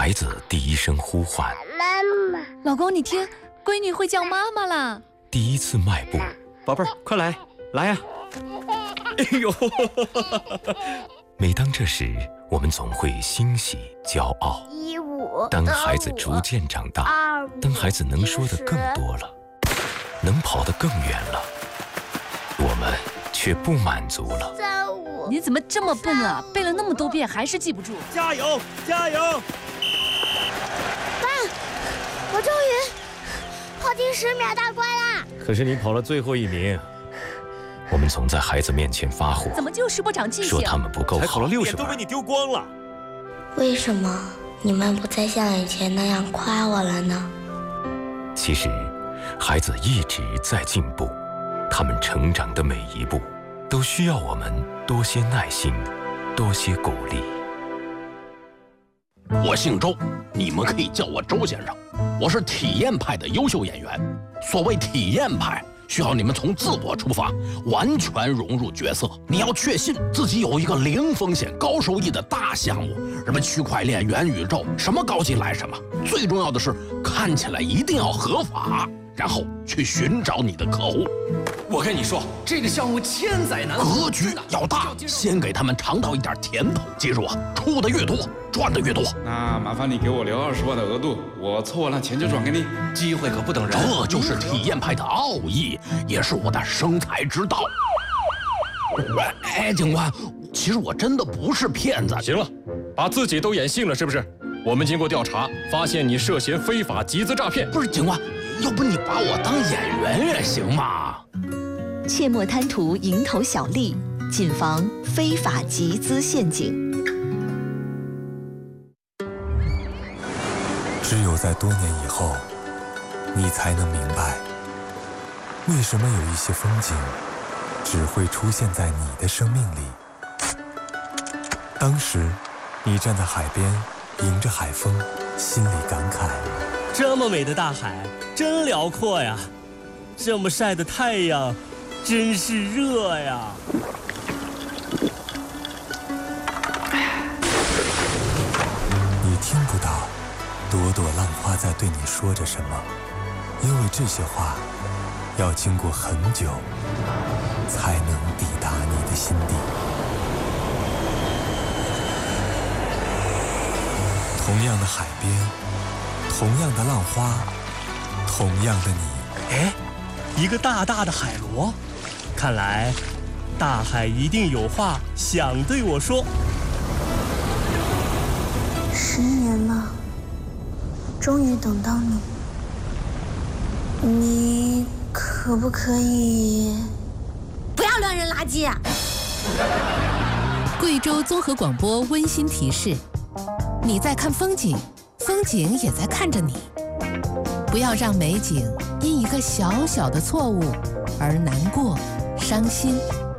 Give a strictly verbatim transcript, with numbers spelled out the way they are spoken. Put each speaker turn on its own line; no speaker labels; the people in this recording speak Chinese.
孩子第一声呼唤：“
妈妈！”
老公，你听，闺女会叫妈妈啦。
第一次迈步：“
宝贝儿，快来，来呀！”哎呦！
每当这时，我们总会欣喜、骄傲。
一五。
当孩子逐渐长大，当孩子能说的更多了，能跑得更远了，我们却不满足了。
三五。
你怎么这么笨啊？背了那么多遍还是记不住。
加油，加油！
爸，我终于跑进十秒大关啦！
可是你跑了最后一名。
我们总在孩子面前发火，
怎么就是不长记性？
说他们不够好，
才考了六十分，都被你丢光了。
为什么你们不再像以前那样夸我了呢？
其实，孩子一直在进步，他们成长的每一步，都需要我们多些耐心，多些鼓励。
我姓周，你们可以叫我周先生。我是体验派的优秀演员。所谓体验派，需要你们从自我出发，完全融入角色。你要确信自己有一个零风险、高收益的大项目，什么区块链、元宇宙，什么高进来什么。最重要的是，看起来一定要合法，然后去寻找你的客户。
我跟你说，这个项目千载难逢，
格局要大，先给他们尝到一点甜头。记住啊，出的越多，赚的越多。
那麻烦你给我留二十万的额度，我凑完了钱就转给你。
机会可不等人，
这就是体验派的奥义，也是我的生财之道。哎，警官，其实我真的不是骗子。
行了，把自己都演信了是不是？我们经过调查，发现你涉嫌非法集资诈骗。
不是警官，要不你把我当演员也行嘛？
切莫贪图蝇头小利，谨防非法集资陷阱。
只有在多年以后，你才能明白，为什么有一些风景只会出现在你的生命里。当时，你站在海边，迎着海风，心里感慨：
这么美的大海，真辽阔呀！这么晒的太阳，真是热呀！
你听不到朵朵浪花在对你说着什么，因为这些话要经过很久，才能抵达你的心底。同样的海边，同样的浪花，同样的你。
哎，一个大大的海螺，看来大海一定有话想对我说。
十年了，终于等到你，你可不可以不要乱扔垃圾啊？
贵州综合广播温馨提示：你在看风景，风景也在看着你。不要让美景因一个小小的错误而难过、伤心。